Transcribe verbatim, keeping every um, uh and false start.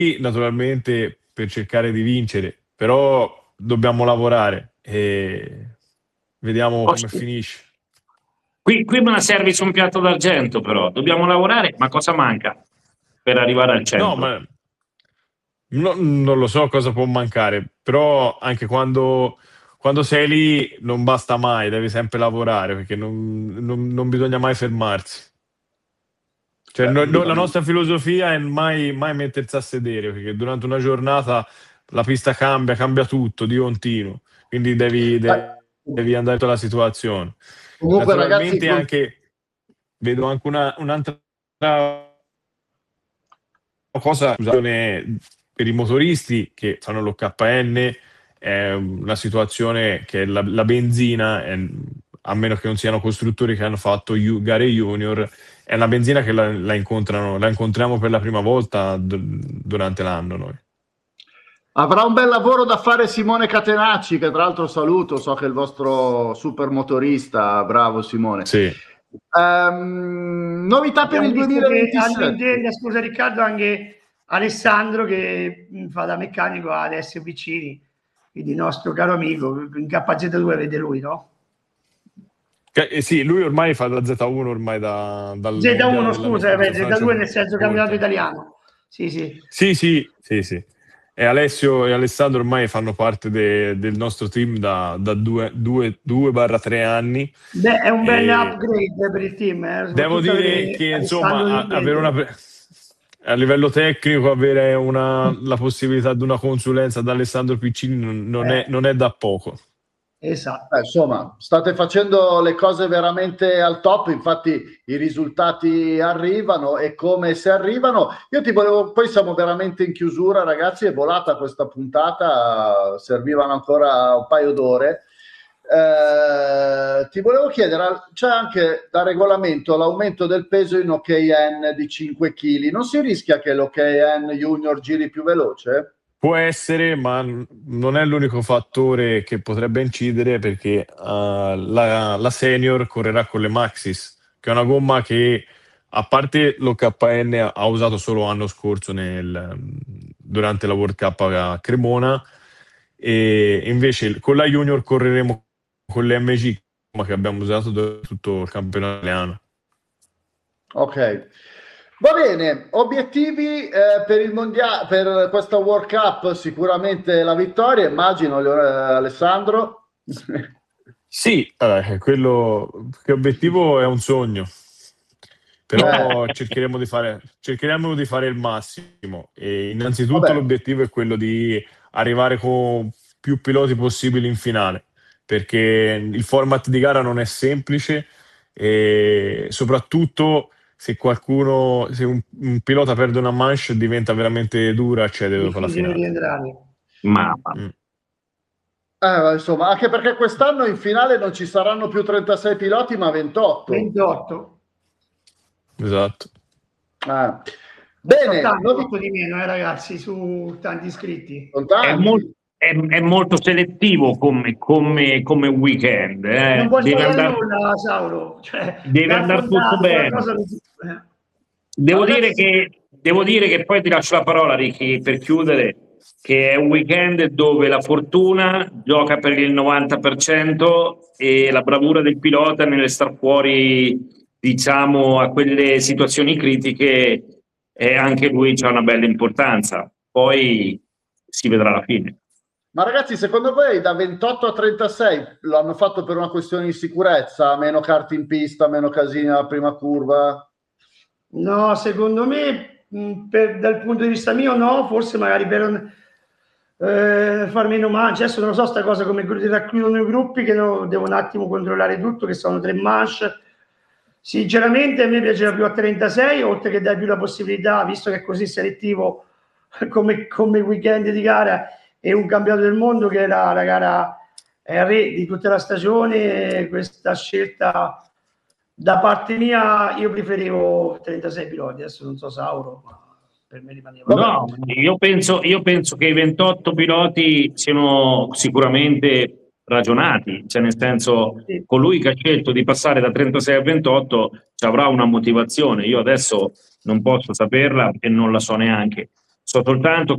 naturalmente per cercare di vincere, però dobbiamo lavorare e vediamo come finisce. Qui, qui me la servi su un piatto d'argento, però dobbiamo lavorare, ma cosa manca per arrivare al centro? No, ma no, non lo so cosa può mancare, però anche quando, quando sei lì non basta mai, devi sempre lavorare perché non, non- non bisogna mai fermarsi. Cioè, Beh, no- no- la dipende. nostra filosofia è mai, mai mettersi a sedere, perché durante una giornata la pista cambia, cambia tutto di continuo, quindi devi, de- devi andare alla situazione. Comunque, ragazzi, Naturalmente con- anche vedo anche una- un'altra cosa, scusate, per i motoristi che fanno l'O K N è una situazione che la, la benzina, è- a meno che non siano costruttori che hanno fatto ju- gare junior, è una benzina che la, la incontrano, la incontriamo per la prima volta d- durante l'anno noi. Avrà un bel lavoro da fare Simone Catenacci, che tra l'altro saluto, so che è il vostro super motorista, bravo Simone. Sì. Ehm, novità per il Abbiamo visto che hanno in duemilaventisette. tenda, scusa Riccardo, anche Alessandro che mh, fa da meccanico ad S Vicini, quindi nostro caro amico, in K Z due vede lui, no? Che- eh sì, lui ormai fa da Z uno ormai da, dal Z uno, mondiale scusa, della eh, Z due nel senso campionato Francia. italiano. Sì, sì. Sì, sì, sì, sì. E Alessio e Alessandro ormai fanno parte de- del nostro team da, da due, due, due barra tre anni. Beh, è un bel E upgrade per il team. Eh, devo soprattutto dire avere che Alessandro insomma a- di avere una frente. a livello tecnico avere una, la possibilità di una consulenza da Alessandro Piccini non, non è, Eh. non è da poco. Esatto. Eh, insomma, state facendo le cose veramente al top, infatti i risultati arrivano e come se arrivano. Io ti volevo, poi siamo veramente in chiusura, ragazzi, è volata questa puntata, servivano ancora un paio d'ore. Eh, ti volevo chiedere, c'è anche da regolamento l'aumento del peso in O K N di cinque chili, non si rischia che l'O K N Junior giri più veloce? Può essere, ma n- non è l'unico fattore che potrebbe incidere perché uh, la, la Senior correrà con le Maxis, che è una gomma che a parte l'O K N ha ha usato solo l'anno scorso nel- durante la World Cup a Cremona, e invece con la Junior correremo con le M G ma che abbiamo usato durante tutto il campionato italiano. Ok, va bene. Obiettivi eh, per il mondiale, per questa World Cup, sicuramente la vittoria, immagino, eh, Alessandro. Sì, allora, quello che obiettivo è un sogno, però Eh. cercheremo di fare, cercheremo di fare il massimo. E innanzitutto Vabbè. l'obiettivo è quello di arrivare con più piloti possibili in finale, perché il format di gara non è semplice e soprattutto se qualcuno, se un, un pilota perde una manche diventa veramente dura accedere dopo la Difficile finale. rientrare. Ma Mm. Eh, insomma, anche perché quest'anno in finale non ci saranno più trentasei piloti, ma ventotto. ventotto. Esatto. Ah. Bene, Tanti novi- molto di meno, eh, ragazzi, su tanti iscritti. sono è, tanti. mol- è- è molto selettivo come, come- come weekend. eh. Non puoi Deve sbagliare andare, nulla, Sauro. Cioè, deve dal andare tutto fondato, bene. qualcosa non si- eh. Devo Ma dire, ragazzi- che, devo dire che poi ti lascio la parola, Ricky, per chiudere, che è un weekend dove la fortuna gioca per il novanta per cento e la bravura del pilota nelle star fuori, diciamo, a quelle situazioni critiche, e anche lui c'ha una bella importanza. Poi si vedrà alla fine. Ma ragazzi, secondo voi da ventotto a trentasei l'hanno fatto per una questione di sicurezza? Meno kart in pista, meno casini alla prima curva? No, secondo me, mh, per- dal punto di vista mio, no, forse magari per eh, far meno manche. Adesso non lo so, sta cosa come gru- racchiudono i gruppi, che no, devo un attimo controllare tutto, che sono tre manche. Sinceramente, a me piaceva più a trentasei, oltre che dare più la possibilità, visto che è così selettivo come, come weekend di gara e un campionato del mondo che era la gara è re di tutta la stagione, questa scelta da parte mia io preferivo trentasei piloti, adesso non so Sauro, ma per me rimaneva. No, io penso, io penso che i ventotto piloti siano sicuramente ragionati, cioè nel senso, Sì. colui che ha scelto di passare da trentasei a ventotto ci avrà una motivazione. Io adesso non posso saperla e non la so neanche. So soltanto